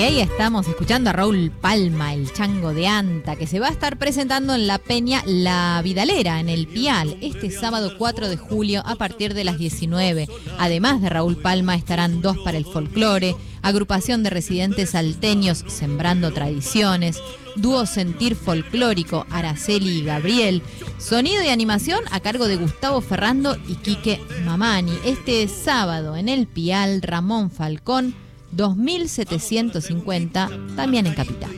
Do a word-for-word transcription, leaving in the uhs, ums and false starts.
ahí estamos escuchando a Raúl Palma, el chango de Anta, que se va a estar presentando en la Peña La Vidalera, en el Pial, este sábado cuatro de julio a partir de las diecinueve. Además de Raúl Palma estarán Dos para el Folclore, agrupación de residentes salteños Sembrando Tradiciones, dúo Sentir Folclórico Araceli y Gabriel, sonido y animación a cargo de Gustavo Ferrando y Quique Mamani. Este sábado en el Pial Ramón Falcón dos mil setecientos cincuenta, también en Capital.